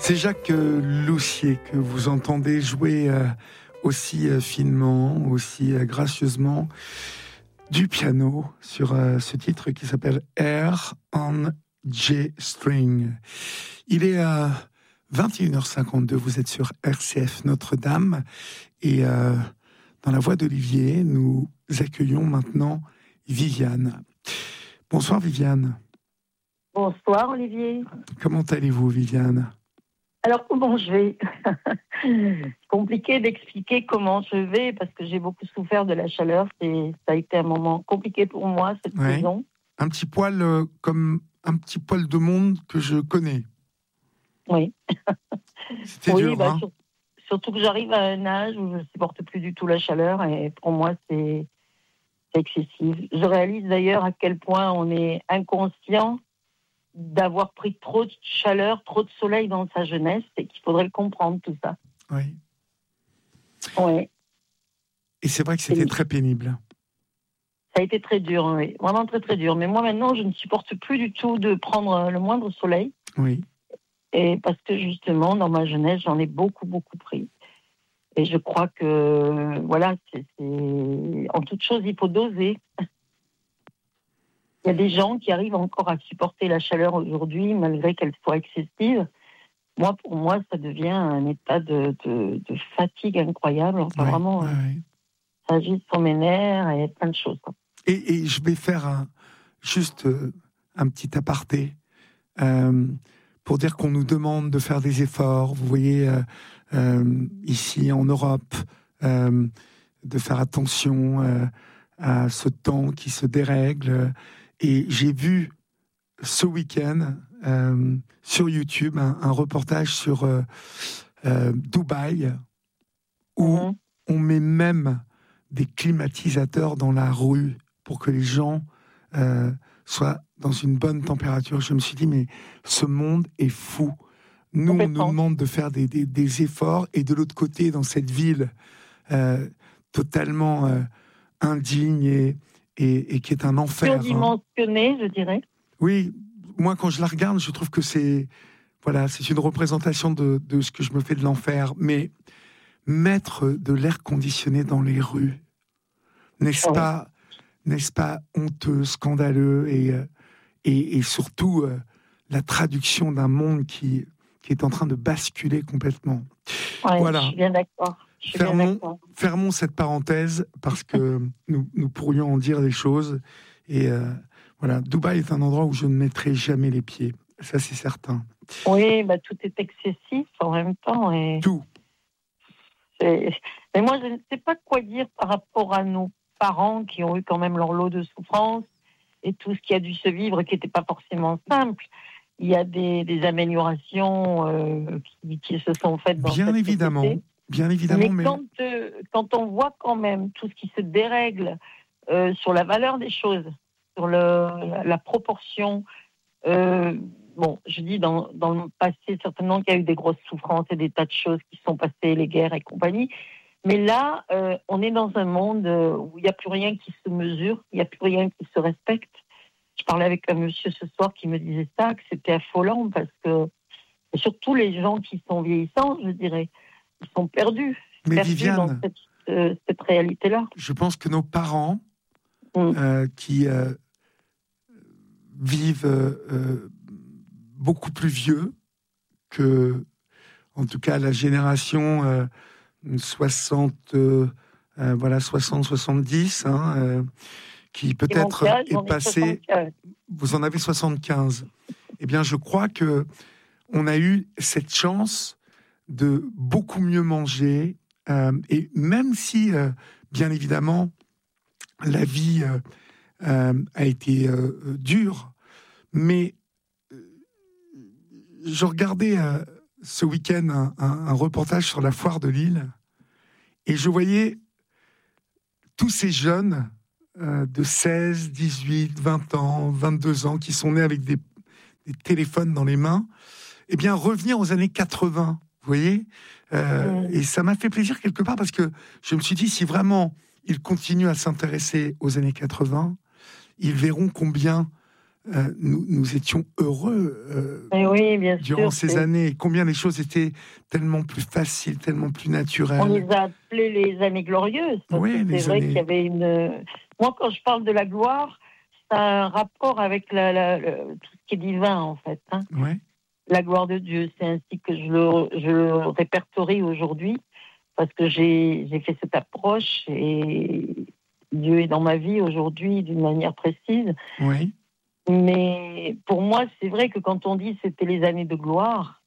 C'est Jacques Loussier que vous entendez jouer aussi finement, aussi gracieusement du piano sur ce titre qui s'appelle Air on G String. Il est 21h52, vous êtes sur RCF Notre-Dame et dans la voix d'Olivier, nous accueillons maintenant Viviane. Bonsoir Viviane. Bonsoir Olivier. Comment allez-vous Viviane ? Alors comment je vais ? Compliqué d'expliquer comment je vais parce que j'ai beaucoup souffert de la chaleur. Ça a été un moment compliqué pour moi cette saison. Un petit poil comme un petit poil de monde que je connais. Oui. C'était dur, hein ? Surtout que j'arrive à un âge où je ne supporte plus du tout la chaleur et pour moi c'est excessif. Je réalise d'ailleurs à quel point on est inconscient d'avoir pris trop de chaleur, trop de soleil dans sa jeunesse et qu'il faudrait le comprendre tout ça. Oui. Oui. Et c'est vrai que c'était très pénible. Ça a été très dur, oui. Vraiment très très dur. Mais moi maintenant, je ne supporte plus du tout de prendre le moindre soleil. Oui. Et parce que justement, dans ma jeunesse, j'en ai beaucoup pris. Et je crois que, voilà, en toute chose, il faut doser. Il y a des gens qui arrivent encore à supporter la chaleur aujourd'hui, malgré qu'elle soit excessive. Pour moi, ça devient un état de fatigue incroyable. Enfin, vraiment, ça agit sur mes nerfs et plein de choses. Et je vais faire juste un petit aparté pour dire qu'on nous demande de faire des efforts. Vous voyez, ici en Europe, de faire attention à ce temps qui se dérègle. Et j'ai vu ce week-end sur YouTube un reportage sur Dubaï où on met même des climatisateurs dans la rue pour que les gens soient dans une bonne température. Je me suis dit, mais ce monde est fou. Nous, on nous demande de faire des efforts et de l'autre côté, dans cette ville totalement indigne et qui est un enfer. Surdimensionné, je dirais. Oui, moi quand je la regarde, je trouve que c'est une représentation de ce que je me fais de l'enfer. Mais mettre de l'air conditionné dans les rues, n'est-ce pas honteux, scandaleux et surtout la traduction d'un monde qui est en train de basculer complètement. Ouais, voilà. Je suis bien d'accord. Fermons cette parenthèse parce que nous pourrions en dire des choses. Et voilà, Dubaï est un endroit où je ne mettrai jamais les pieds. Ça, c'est certain. Oui, tout est excessif en même temps. Et... Tout. Mais moi, je ne sais pas quoi dire par rapport à nos parents qui ont eu quand même leur lot de souffrance et tout ce qui a dû se vivre qui n'était pas forcément simple. Il y a des améliorations qui se sont faites dans cette société. Bien évidemment, mais quand on voit quand même tout ce qui se dérègle sur la valeur des choses, sur la proportion, je dis dans le passé certainement qu'il y a eu des grosses souffrances et des tas de choses qui sont passées, les guerres et compagnie, mais là, on est dans un monde où il n'y a plus rien qui se mesure, il n'y a plus rien qui se respecte. Je parlais avec un monsieur ce soir qui me disait ça, que c'était affolant parce que, et surtout les gens qui sont vieillissants, je dirais, ils sont perdus. Mais Viviane, dans cette réalité-là. Je pense que nos parents qui vivent beaucoup plus vieux que, en tout cas, la génération 60-70, qui peut-être est passée... Vous en avez 75. Eh bien, je crois que on a eu cette chance de beaucoup mieux manger, et même si, bien évidemment, la vie a été dure, mais je regardais ce week-end un reportage sur la foire de Lille, et je voyais tous ces jeunes de 16, 18, 20 ans, 22 ans, qui sont nés avec des téléphones dans les mains, eh bien, revenir aux années 80, vous voyez, et ça m'a fait plaisir quelque part parce que je me suis dit, si vraiment ils continuent à s'intéresser aux années 80, ils verront combien nous étions heureux Oui, bien durant sûr. ces années. Combien les choses étaient tellement plus faciles, tellement plus naturelles. On les a appelées les années glorieuses. Parce que c'est vrai qu'il y avait une... Moi, quand je parle de la gloire, c'est un rapport avec tout ce qui est divin, en fait. Hein. Ouais. La gloire de Dieu, c'est ainsi que je le répertorie aujourd'hui, parce que j'ai fait cette approche et Dieu est dans ma vie aujourd'hui d'une manière précise. Oui. Mais pour moi, c'est vrai que quand on dit c'était les années de gloire,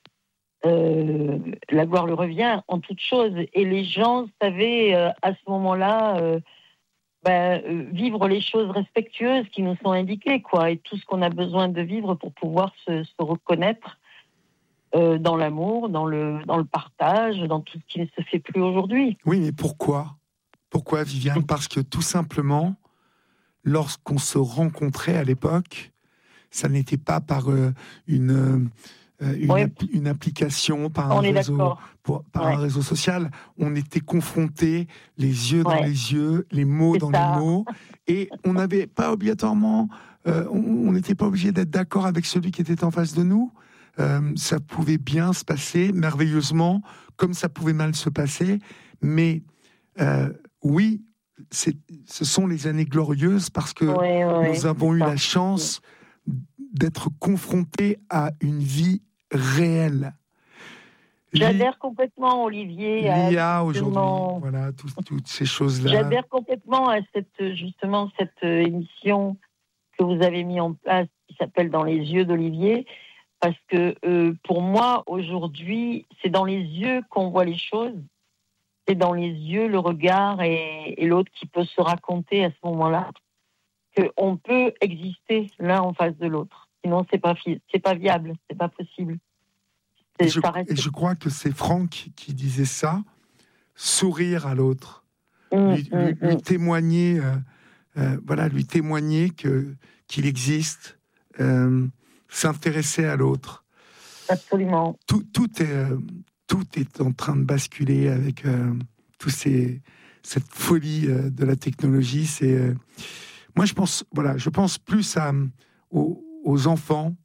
la gloire le revient en toute chose. Et les gens savaient à ce moment-là vivre les choses respectueuses qui nous sont indiquées, quoi, et tout ce qu'on a besoin de vivre pour pouvoir se reconnaître dans l'amour, dans le partage, dans tout ce qui ne se fait plus aujourd'hui. Oui, mais pourquoi ? Pourquoi, Viviane ? Parce que tout simplement, lorsqu'on se rencontrait à l'époque, ça n'était pas par une application, par un réseau, un réseau social. On était confrontés, les yeux dans les yeux, les mots dans les mots, et on n'avait pas obligatoirement, on n'était pas obligé d'être d'accord avec celui qui était en face de nous. Ça pouvait bien se passer, merveilleusement, comme ça pouvait mal se passer, mais oui, ce sont les années glorieuses parce que nous avons eu la chance d'être confrontés à une vie réelle. J'adhère complètement, Olivier. L'IA aujourd'hui, voilà, toutes ces choses-là. J'adhère complètement à cette émission que vous avez mis en place qui s'appelle Dans les yeux d'Olivier, parce que pour moi, aujourd'hui, c'est dans les yeux qu'on voit les choses. C'est dans les yeux, le regard et l'autre qui peut se raconter à ce moment-là qu'on peut exister l'un en face de l'autre. Sinon, c'est pas viable, c'est pas possible. Et je crois que c'est Franck qui disait ça, sourire à l'autre, lui témoigner, lui témoigner qu'il existe, s'intéresser à l'autre. Absolument. Tout est en train de basculer avec cette folie de la technologie. Moi, je pense plus aux enfants,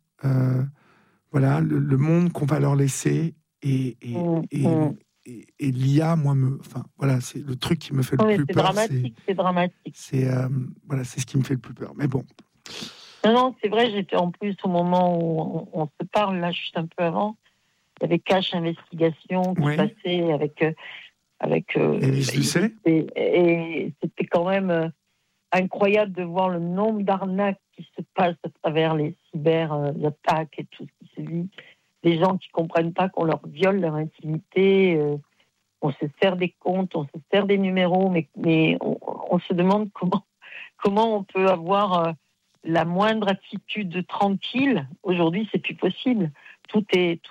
le monde qu'on va leur laisser et l'IA. C'est le truc qui me fait le plus peur. C'est dramatique. C'est ce qui me fait le plus peur. Mais bon. Non, c'est vrai. J'étais en plus au moment où on se parle là, juste un peu avant. Il y avait Cash Investigation qui passait avec Élise Lucet. Et c'était quand même incroyable de voir le nombre d'arnaques qui se passent à travers les cyberattaques et tout ce qui se vit. Des gens qui ne comprennent pas qu'on leur viole leur intimité, on se sert des comptes, on se sert des numéros, mais on se demande comment on peut avoir la moindre attitude tranquille. Aujourd'hui, c'est plus possible. Tout est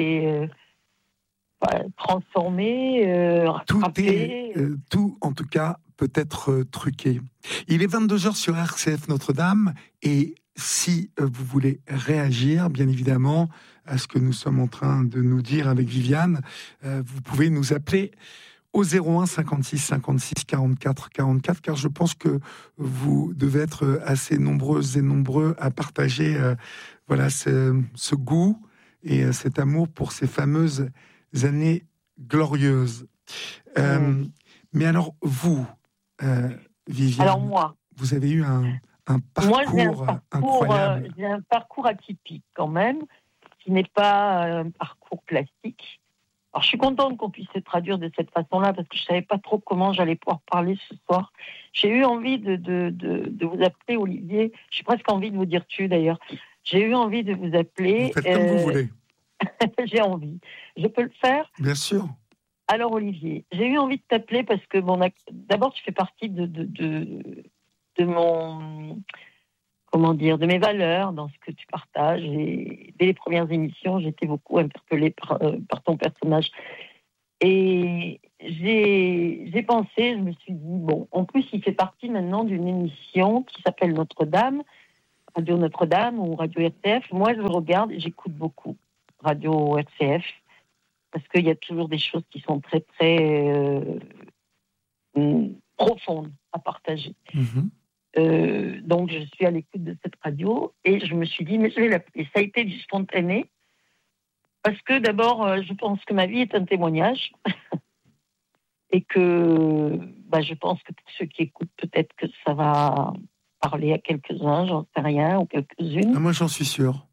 transformé, rattrapé. Tout, en tout cas, peut être truqué. Il est 22h sur RCF Notre-Dame, et si vous voulez réagir, bien évidemment, à ce que nous sommes en train de nous dire avec Viviane, vous pouvez nous appeler au 01 56 56 44 44, car je pense que vous devez être assez nombreuses et nombreux à partager ce goût et cet amour pour ces fameuses années glorieuses. Mais alors, vous, Viviane, alors moi, vous avez eu un parcours incroyable. J'ai un parcours atypique quand même, qui n'est pas un parcours classique. Alors, je suis contente qu'on puisse se traduire de cette façon-là, parce que je ne savais pas trop comment j'allais pouvoir parler ce soir. J'ai eu envie de vous appeler, Olivier. J'ai presque envie de vous dire tu, d'ailleurs. J'ai eu envie de vous appeler. Vous faites comme vous voulez. J'ai envie. Je peux le faire ? Bien sûr. Alors, Olivier, j'ai eu envie de t'appeler parce que, d'abord, tu fais partie de mon... de mes valeurs dans ce que tu partages. Et dès les premières émissions, j'étais beaucoup interpellée par ton personnage. Et j'ai pensé, je me suis dit, en plus, il fait partie maintenant d'une émission qui s'appelle Notre-Dame, Radio Notre-Dame ou Radio RCF. Moi, je regarde et j'écoute beaucoup Radio RCF parce qu'il y a toujours des choses qui sont très, très profondes à partager. Donc, je suis à l'écoute de cette radio et je me suis dit, mais je vais l'appeler. Ça a été du spontané parce que d'abord, je pense que ma vie est un témoignage et que je pense que pour ceux qui écoutent, peut-être que ça va parler à quelques-uns, j'en sais rien, ou quelques-unes. Ah, moi, j'en suis sûr.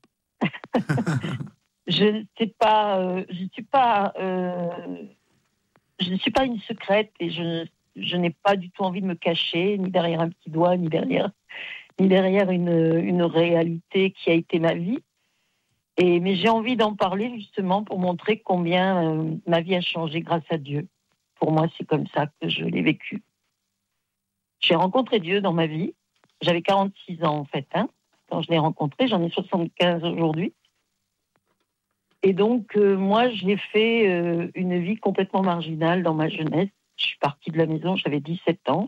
Je ne sais pas, je ne suis pas une secrète et je n'ai pas du tout envie de me cacher, ni derrière un petit doigt, ni derrière une réalité qui a été ma vie. Mais j'ai envie d'en parler justement pour montrer combien ma vie a changé grâce à Dieu. Pour moi, c'est comme ça que je l'ai vécu. J'ai rencontré Dieu dans ma vie. J'avais 46 ans en fait, quand je l'ai rencontré. J'en ai 75 aujourd'hui. Et donc, moi, j'ai fait une vie complètement marginale dans ma jeunesse. Je suis partie de la maison, j'avais 17 ans,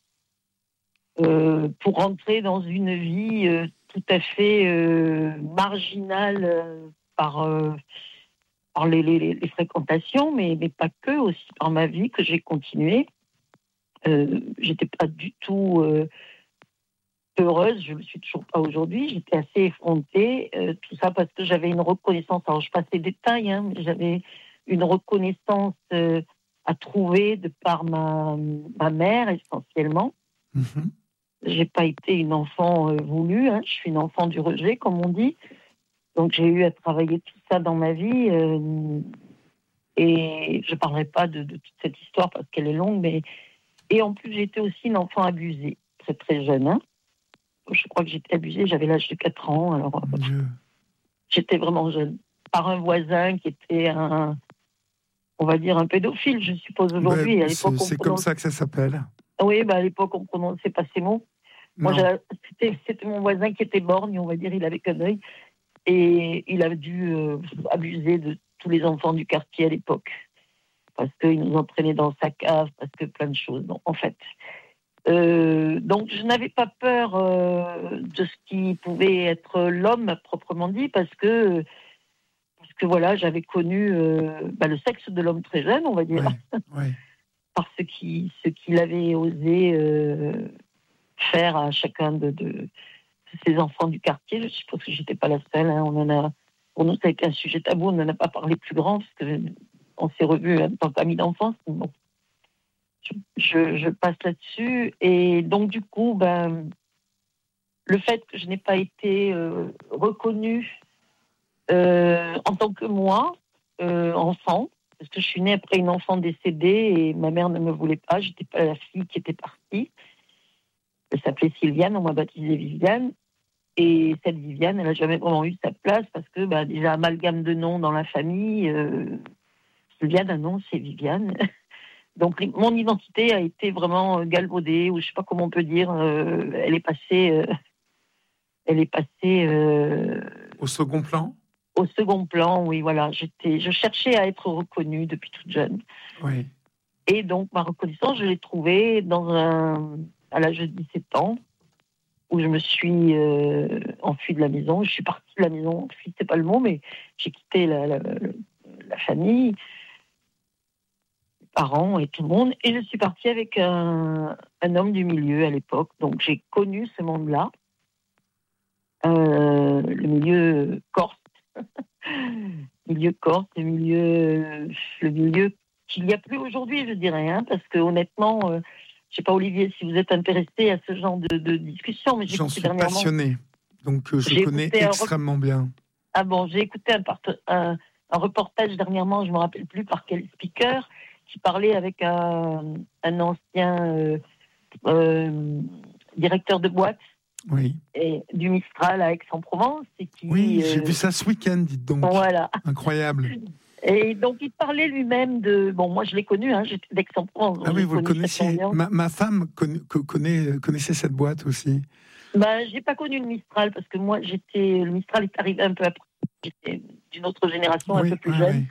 pour rentrer dans une vie tout à fait marginale par les fréquentations, mais pas que, aussi par ma vie que j'ai continuée. J'étais pas du tout heureuse, je ne le suis toujours pas aujourd'hui. J'étais assez effrontée, tout ça parce que j'avais une reconnaissance. Alors, je passe les détails, mais j'avais une reconnaissance à trouver de par ma mère, essentiellement. Mm-hmm. J'ai pas été une enfant voulue, je suis une enfant du rejet, comme on dit. Donc, j'ai eu à travailler tout ça dans ma vie. Et je ne parlerai pas de toute cette histoire parce qu'elle est longue, mais... Et en plus, j'étais aussi une enfant abusée, très très jeune. Je crois que j'étais abusée, j'avais l'âge de 4 ans, alors j'étais vraiment jeune. Par un voisin qui était on va dire un pédophile, je suppose aujourd'hui. C'est comme ça que ça s'appelle. Oui, à l'époque, on ne prononçait pas ces mots. Non. Moi, c'était mon voisin qui était borgne, on va dire, il avait qu'un œil. Et il a dû abuser de tous les enfants du quartier à l'époque. Parce qu'il nous entraînait dans sa cave, parce que plein de choses. Donc, en fait... donc je n'avais pas peur de ce qui pouvait être l'homme proprement dit parce que voilà, j'avais connu le sexe de l'homme très jeune, on va dire, par ce qu'il avait osé faire à chacun de ces enfants du quartier. Je suppose que j'étais pas la seule. Pour nous, ça a été un sujet tabou. On n'en a pas parlé plus grand parce que on s'est revus en tant qu'amis d'enfance. Bon. Je passe là-dessus. Et donc, du coup, le fait que je n'ai pas été reconnue en tant que moi, enfant, parce que je suis née après une enfant décédée et ma mère ne me voulait pas, j'étais pas la fille qui était partie. Elle s'appelait Sylviane, on m'a baptisée Viviane. Et cette Viviane, elle n'a jamais vraiment eu sa place parce que déjà, amalgame de noms dans la famille, Sylviane, un nom, c'est Viviane. Donc, mon identité a été vraiment galvaudée, ou je ne sais pas comment on peut dire. Elle est passée au second plan. Au second plan, oui, voilà. Je cherchais à être reconnue depuis toute jeune. Oui. Et donc, ma reconnaissance, je l'ai trouvée à l'âge de 17 ans, où je me suis enfuie de la maison. Je suis partie de la maison, enfuie, c'est pas le mot, mais j'ai quitté la famille, parents et tout le monde, et je suis partie avec un homme du milieu à l'époque. Donc j'ai connu ce monde-là, le milieu corse, le milieu qu'il n'y a plus aujourd'hui, je dirais, parce que honnêtement, je ne sais pas Olivier si vous êtes intéressé à ce genre de discussion, mais j'en suis passionné, donc je connais extrêmement bien. Ah bon, j'ai écouté un reportage dernièrement, je ne me rappelle plus par quel speaker, qui parlait avec un ancien directeur de boîte et du Mistral à Aix-en-Provence. Oui, j'ai vu ça ce week-end, dites donc. Voilà. Incroyable. Et donc, il parlait lui-même de... Bon, moi, je l'ai connu, j'étais d'Aix-en-Provence. Ah oui, vous le connaissiez. Ma femme connaissait cette boîte aussi. Je n'ai pas connu le Mistral, parce que moi, le Mistral est arrivé un peu après. J'étais d'une autre génération, un peu plus jeune.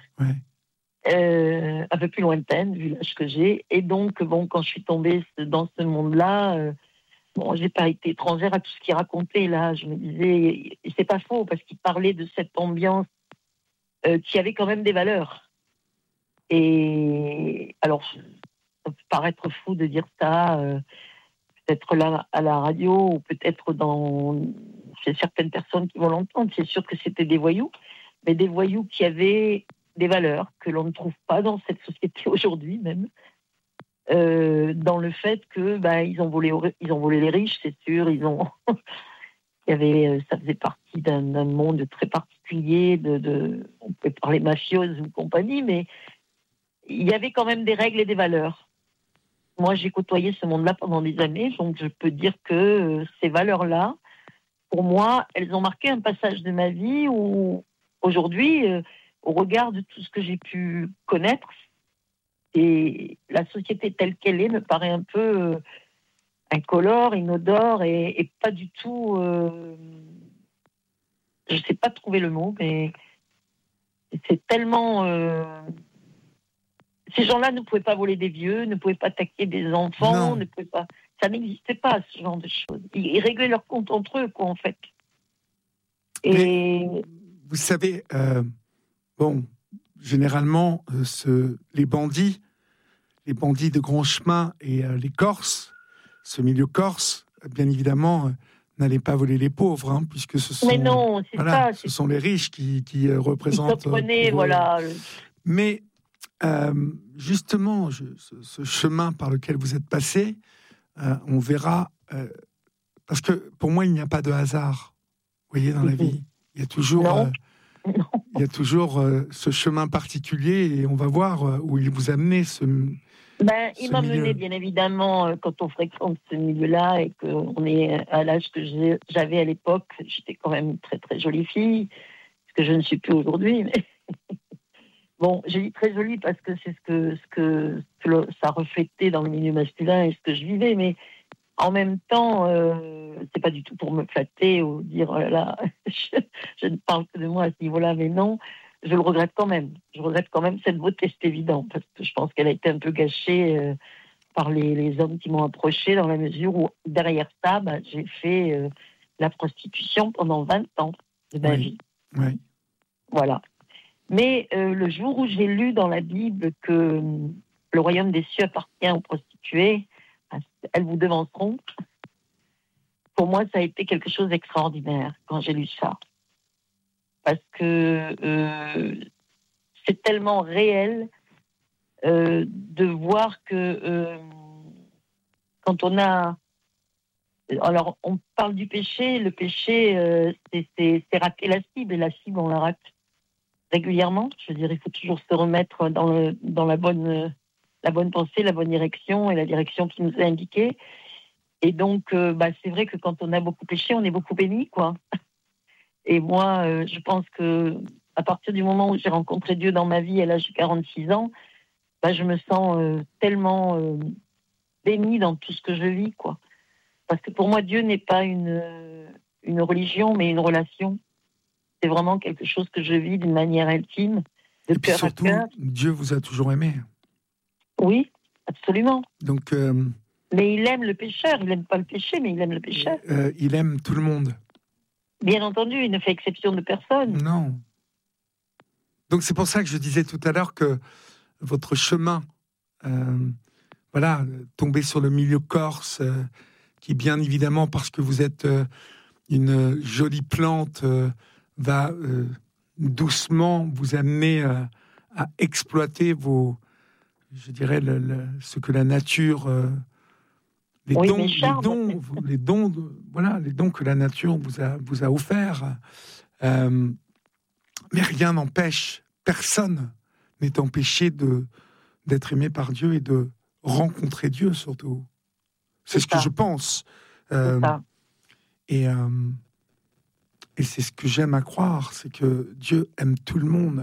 Un peu plus lointaine, vu l'âge que j'ai. Et donc, quand je suis tombée dans ce monde-là, j'ai pas été étrangère à tout ce qu'il racontait, là. Je me disais, et c'est pas faux, parce qu'il parlait de cette ambiance qui avait quand même des valeurs. Et alors, ça peut paraître fou de dire ça, peut-être là à la radio ou peut-être chez certaines personnes qui vont l'entendre. C'est sûr que c'était des voyous, mais des voyous qui avaient des valeurs que l'on ne trouve pas dans cette société aujourd'hui même. Dans le fait que ils ont volé les riches, c'est sûr. Ça faisait partie d'un monde très particulier. On peut parler mafieuse ou compagnie, mais il y avait quand même des règles et des valeurs. Moi, j'ai côtoyé ce monde-là pendant des années, donc je peux dire que ces valeurs-là, pour moi, elles ont marqué un passage de ma vie où, aujourd'hui, au regard de tout ce que j'ai pu connaître, et la société telle qu'elle est me paraît un peu incolore, inodore et pas du tout. Je ne sais pas trouver le mot, mais c'est tellement. Ces gens-là ne pouvaient pas voler des vieux, ne pouvaient pas attaquer des enfants, ne pouvaient pas. Ça n'existait pas, ce genre de choses. Ils réglaient leur compte entre eux, quoi, en fait. Et vous savez, généralement, les bandits de grand chemin et les Corses, ce milieu corse, bien évidemment, n'allaient pas voler les pauvres, hein, puisque ce sont, ce sont les riches qui représentent. Voilà. Mais justement, ce chemin par lequel vous êtes passé, on verra, parce que pour moi, il n'y a pas de hasard. Vous voyez, dans la vie, il y a toujours, il y a toujours ce chemin particulier, et on va voir où il vous a amené. Il m'a mené, bien évidemment, quand on fréquente ce milieu-là et qu'on est à l'âge que j'avais à l'époque. J'étais quand même une très très jolie fille, ce que je ne suis plus aujourd'hui. Mais bon, j'ai dit très jolie parce que c'est ce que ça reflétait dans le milieu masculin et ce que je vivais. Mais en même temps, c'est pas du tout pour me flatter ou dire oh là là, je ne parle que de moi à ce niveau-là, mais non. Je le regrette quand même. Je regrette quand même cette beauté, c'est évident, parce que je pense qu'elle a été un peu gâchée par les hommes qui m'ont approchée, dans la mesure où, derrière ça, j'ai fait la prostitution pendant 20 ans de ma vie. Oui. Voilà. Mais le jour où j'ai lu dans la Bible que le royaume des cieux appartient aux prostituées, elles vous devanceront, pour moi, ça a été quelque chose d'extraordinaire quand j'ai lu ça. Parce que c'est tellement réel de voir que quand on a... Alors, on parle du péché. Le péché, c'est rater la cible. Et la cible, on la rate régulièrement. Je veux dire, il faut toujours se remettre dans la bonne pensée, la bonne direction et la direction qui nous est indiquée. Et donc, c'est vrai que quand on a beaucoup péché, on est beaucoup béni, quoi. Et moi, je pense que à partir du moment où j'ai rencontré Dieu dans ma vie à l'âge de 46 ans, je me sens tellement bénie dans tout ce que je vis, quoi. Parce que pour moi, Dieu n'est pas une religion, mais une relation. C'est vraiment quelque chose que je vis d'une manière intime, de et puis cœur surtout, à cœur. Dieu vous a toujours aimé. Oui, absolument. Donc, mais il aime le pécheur. Il n'aime pas le péché, mais il aime le pécheur. Il aime tout le monde. Bien entendu, il ne fait exception de personne. Non. Donc c'est pour ça que je disais tout à l'heure que votre chemin, tomber sur le milieu corse, qui bien évidemment, parce que vous êtes une jolie plante, va doucement vous amener à exploiter je dirais, ce que la nature... les dons que la nature vous a offerts. Mais rien n'empêche, personne n'est empêché d'être aimé par Dieu et de rencontrer Dieu, surtout. C'est ce que je pense. Et c'est ce que j'aime à croire, c'est que Dieu aime tout le monde.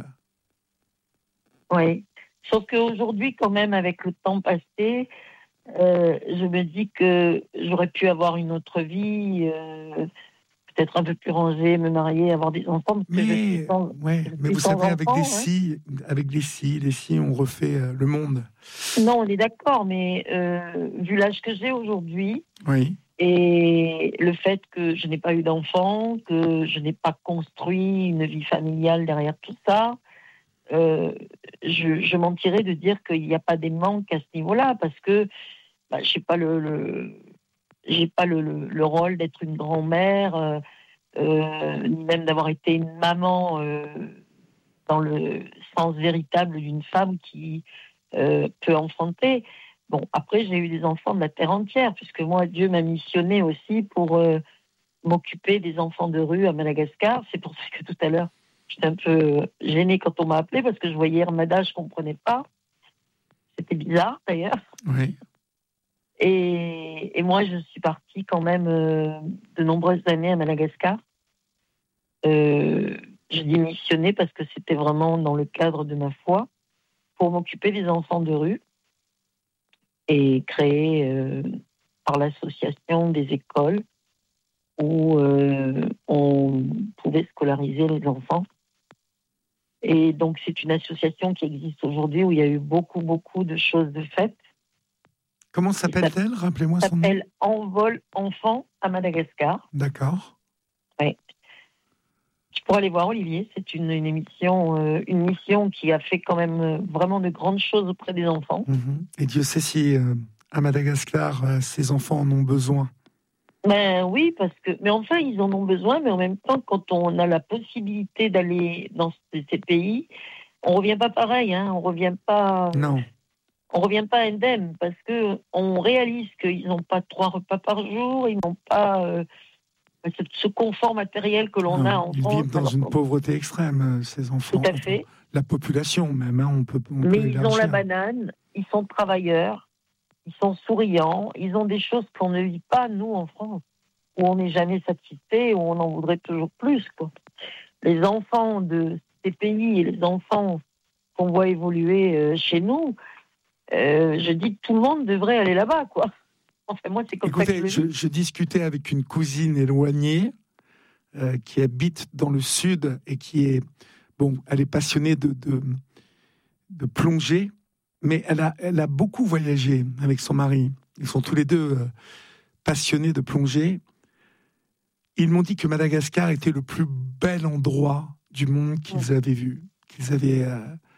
Oui. Sauf qu'aujourd'hui, quand même, avec le temps passé, je me dis que j'aurais pu avoir une autre vie, peut-être un peu plus rangée, me marier, avoir des enfants. Mais vous savez, avec les scies, on refait le monde. Non, on est d'accord, mais vu l'âge que j'ai aujourd'hui, oui. Et le fait que je n'ai pas eu d'enfant, que je n'ai pas construit une vie familiale derrière tout ça, je mentirais de dire qu'il n'y a pas des manques à ce niveau-là, parce que je sais pas j'ai pas le rôle d'être une grand-mère, ni même d'avoir été une maman dans le sens véritable d'une femme qui peut enfanter. Bon, après, j'ai eu des enfants de la terre entière, puisque moi, Dieu m'a missionné aussi pour m'occuper des enfants de rue à Madagascar. C'est pour ça que tout à l'heure, j'étais un peu gênée quand on m'a appelée, parce que je voyais Hermada, je ne comprenais pas. C'était bizarre, d'ailleurs. Oui. Et moi, je suis partie quand même de nombreuses années à Madagascar. Je dis missionner parce que c'était vraiment dans le cadre de ma foi, pour m'occuper des enfants de rue et créer par l'association des écoles où on pouvait scolariser les enfants. Et donc, c'est une association qui existe aujourd'hui où il y a eu beaucoup, beaucoup de choses de faites. Comment s'appelle-t-elle? Rappelez-moi son nom. Ça s'appelle Envol Enfants à Madagascar. D'accord. Oui. Tu pourras aller voir, Olivier. C'est une mission qui a fait quand même vraiment de grandes choses auprès des enfants. Et Dieu sait si à Madagascar, ces enfants en ont besoin. Ben oui, mais enfin, ils en ont besoin, mais en même temps, quand on a la possibilité d'aller dans ces pays, on revient pas pareil, hein, on revient pas indemne, parce que on réalise qu'ils n'ont pas 3 repas par jour, ils n'ont pas ce confort matériel que l'on a en France. Ils vivent dans une pauvreté extrême, ces enfants. Tout à fait. La population même, hein, on peut mais ils élargir. ont la banane, ils sont travailleurs, ils sont souriants, ils ont des choses qu'on ne vit pas, nous, en France, où on n'est jamais satisfait, où on en voudrait toujours plus, quoi. Les enfants de ces pays et les enfants qu'on voit évoluer chez nous, je dis que tout le monde devrait aller là-bas, quoi. Enfin, moi, c'est comme ça que je discutais avec une cousine éloignée qui habite dans le sud et qui est, elle est passionnée de plongée, mais elle a beaucoup voyagé avec son mari. Ils sont tous les deux passionnés de plongée. Ils m'ont dit que Madagascar était le plus bel endroit du monde qu'ils avaient vu, qu'ils avaient,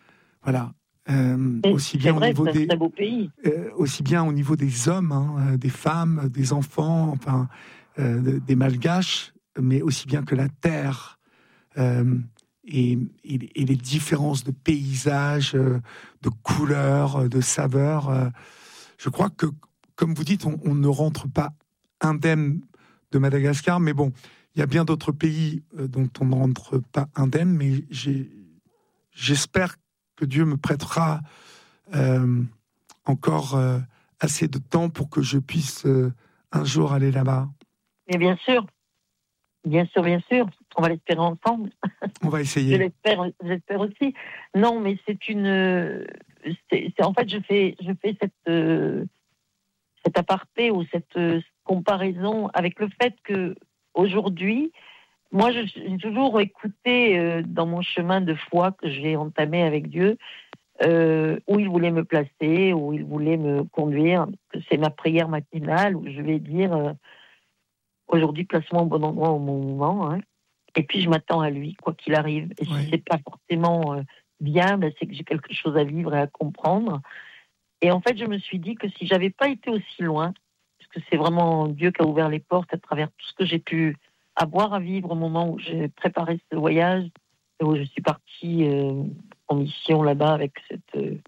aussi bien vrai, au niveau c'est un très beau pays. Aussi bien au niveau des hommes, hein, des femmes, des enfants, enfin des Malgaches, mais aussi bien que la terre et les différences de paysages, de couleurs, de saveurs. Je crois que, comme vous dites, on ne rentre pas indemne de Madagascar, mais bon, il y a bien d'autres pays dont on ne rentre pas indemne, mais j'espère que Dieu me prêtera encore assez de temps pour que je puisse un jour aller là-bas. Mais bien sûr, on va l'espérer ensemble. On va essayer. J'espère aussi. Non, mais en fait, je fais cet aparté ou cette comparaison avec le fait que aujourd'hui, moi, j'ai toujours écouté dans mon chemin de foi que j'ai entamé avec Dieu, où il voulait me placer, où il voulait me conduire. C'est ma prière matinale où je vais dire aujourd'hui, place-moi au bon endroit au bon moment. Hein. Et puis, je m'attends à lui, quoi qu'il arrive. Et si c'est pas forcément bien, c'est que j'ai quelque chose à vivre et à comprendre. Et en fait, je me suis dit que si j'avais pas été aussi loin, parce que c'est vraiment Dieu qui a ouvert les portes à travers tout ce que j'ai pu avoir à vivre au moment où j'ai préparé ce voyage, et où je suis partie en mission là-bas avec cette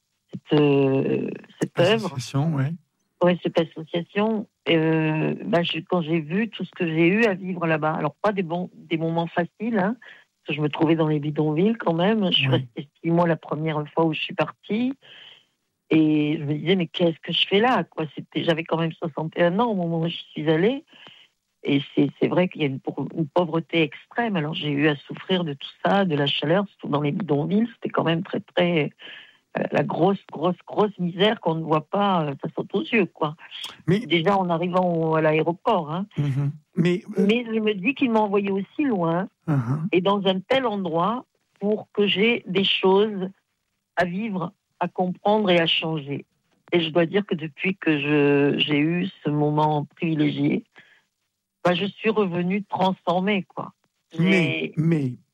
œuvre. Cette association. Quand j'ai vu tout ce que j'ai eu à vivre là-bas, alors pas des moments faciles, hein, parce que je me trouvais dans les bidonvilles quand même. Je suis restée 6 mois la première fois où je suis partie. Et je me disais, mais qu'est-ce que je fais là, quoi? J'avais quand même 61 ans au moment où je suis allée. Et c'est vrai qu'il y a une pauvreté extrême. Alors j'ai eu à souffrir de tout ça, de la chaleur, surtout dans les bidonvilles. C'était quand même très, très... la grosse misère qu'on ne voit pas, ça saute aux yeux, quoi. Mais déjà en arrivant à l'aéroport. Hein. Mais je me dis qu'il m'a envoyé aussi loin et dans un tel endroit pour que j'ai des choses à vivre, à comprendre et à changer. Et je dois dire que depuis que j'ai eu ce moment privilégié, je suis revenue transformée, quoi. Mais